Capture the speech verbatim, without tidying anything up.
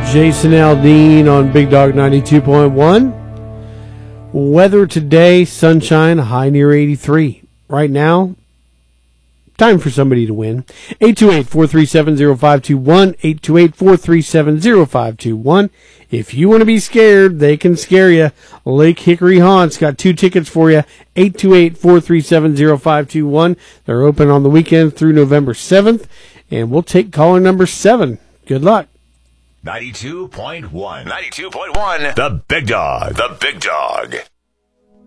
Jason Aldean on Big Dog ninety-two point one. Weather today, sunshine, high near eighty-three. Right now, time for somebody to win. eight two eight, four three seven, zero five two one. eight two eight, four three seven, zero five two one. If you want to be scared, they can scare you. Lake Hickory Haunts got two tickets for you. eight two eight, four three seven, zero five two one. They're open on the weekend through November seventh. And we'll take caller number seven. Good luck. ninety-two point one. ninety-two point one. The Big Dog. The Big Dog.